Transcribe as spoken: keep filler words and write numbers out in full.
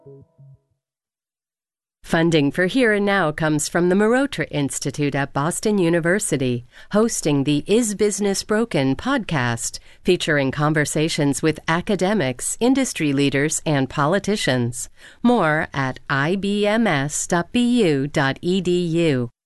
Funding for Here and Now comes from the Marotra Institute at Boston University, hosting the Is Business Broken podcast, featuring conversations with academics, industry leaders, and politicians. More at I B M S dot B U dot E D U.